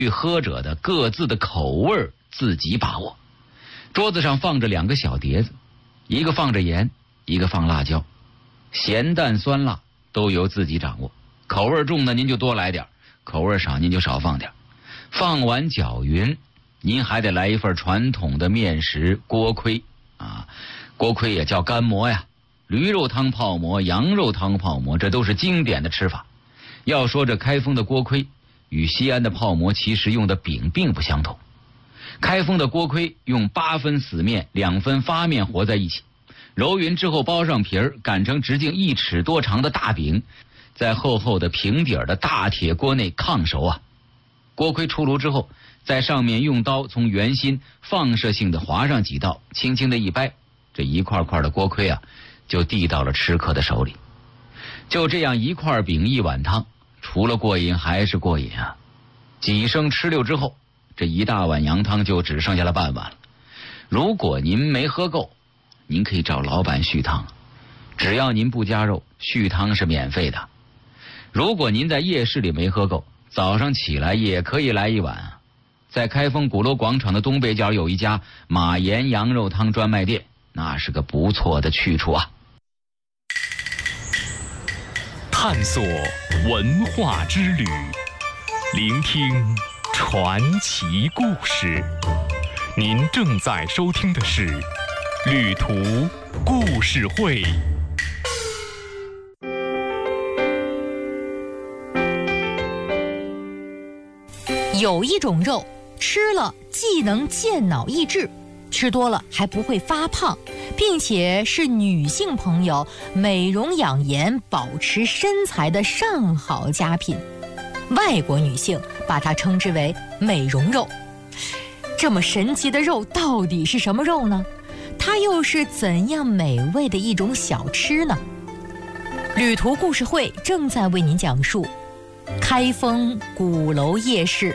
与喝者的各自的口味自己把握。桌子上放着2个小碟子，一个放着盐，一个放辣椒，咸淡酸辣都由自己掌握。口味重的您就多来点，口味少您就少放点。放完搅匀，您还得来一份传统的面食锅盔啊，锅盔也叫干馍呀，驴肉汤泡馍、羊肉汤泡馍，这都是经典的吃法。要说这开封的锅盔与西安的泡馍其实用的饼并不相同。开封的锅盔用8分死面、2分发面和在一起，揉匀之后包上皮儿，擀成直径1尺多长的大饼，在厚厚的平底儿的大铁锅内炕熟啊。锅盔出炉之后，在上面用刀从圆心放射性的划上几道，轻轻的一掰，这一块块的锅盔啊就递到了吃客的手里。就这样一块饼一碗汤，除了过瘾还是过瘾啊。几声吃溜之后，这一大碗羊汤就只剩下了半碗了。如果您没喝够，您可以找老板续汤，只要您不加肉，续汤是免费的。如果您在夜市里没喝够，早上起来也可以来一碗啊。在开封鼓楼广场的东北角有一家马岩羊肉汤专卖店，那是个不错的去处啊。 探索文化之旅，聆听传奇故事。您正在收听的是旅途故事会。 有一种肉吃了既能健脑益智，吃多了还不会发胖，并且是女性朋友美容养颜、保持身材的上好佳品。外国女性把它称之为美容肉。这么神奇的肉到底是什么肉呢？它又是怎样美味的一种小吃呢？旅途故事会正在为您讲述开封鼓楼夜市。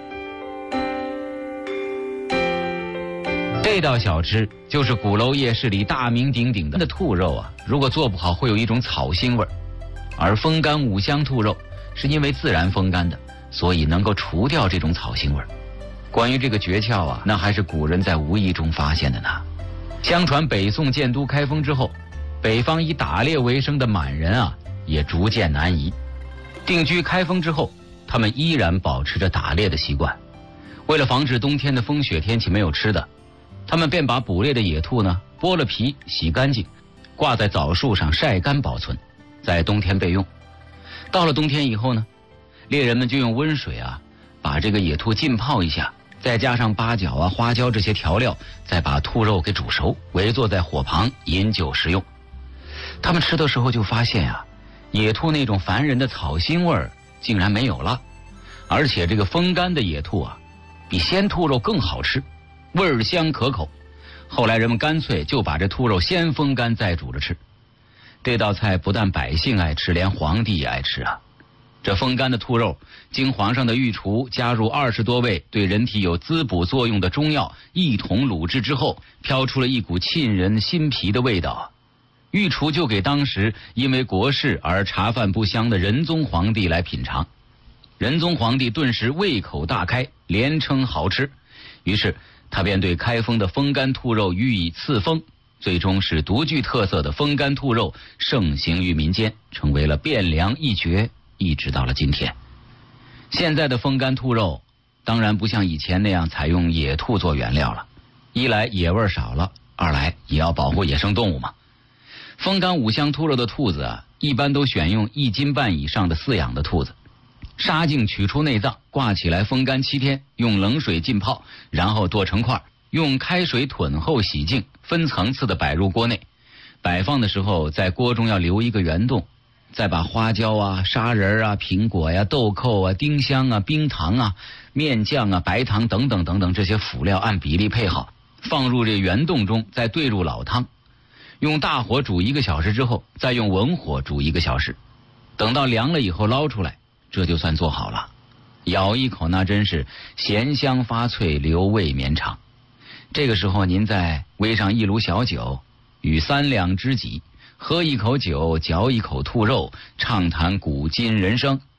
这道小吃就是鼓楼夜市里大名鼎鼎的兔肉啊，如果做不好会有一种草腥味儿。而风干五香兔肉是因为自然风干的，所以能够除掉这种草腥味儿。关于这个诀窍啊，那还是古人在无意中发现的呢。相传北宋建都开封之后，北方以打猎为生的满人啊也逐渐南移。定居开封之后，他们依然保持着打猎的习惯。为了防止冬天的风雪天气没有吃的，他们便把捕猎的野兔呢剥了皮洗干净，挂在枣树上晒干保存，在冬天备用。到了冬天以后呢，猎人们就用温水啊把这个野兔浸泡一下，再加上八角啊、花椒这些调料，再把兔肉给煮熟，围坐在火旁饮酒食用。他们吃的时候就发现啊，野兔那种烦人的草腥味儿竟然没有了，而且这个风干的野兔啊比鲜兔肉更好吃，味香可口。后来人们干脆就把这兔肉先风干再煮着吃。这道菜不但百姓爱吃，连皇帝也爱吃啊。这风干的兔肉经皇上的御厨加入20多味对人体有滋补作用的中药一同卤制之后，飘出了一股沁人心脾的味道。御厨就给当时因为国事而茶饭不香的仁宗皇帝来品尝。仁宗皇帝顿时胃口大开，连称好吃。于是他便对开封的风干兔肉予以赐封，最终使独具特色的风干兔肉盛行于民间，成为了汴梁一绝，一直到了今天。现在的风干兔肉当然不像以前那样采用野兔做原料了，一来野味少了，二来也要保护野生动物嘛。风干五香兔肉的兔子啊，一般都选用1斤半以上的饲养的兔子，杀净取出内脏，挂起来风干7天，用冷水浸泡，然后剁成块，用开水囤后洗净，分层次的摆入锅内。摆放的时候在锅中要留一个圆洞，再把花椒啊、砂仁啊、苹果呀、豆蔻啊、丁香啊、冰糖啊、面酱啊、白糖等等等等这些辅料按比例配好，放入这圆洞中，再兑入老汤，用大火煮1个小时之后，再用文火煮1个小时，等到凉了以后捞出来，这就算做好了。咬一口那真是咸香发脆，留味绵长。这个时候您再煨上1炉小酒，与3两知己，喝一口酒，嚼一口兔肉，畅谈古今人生，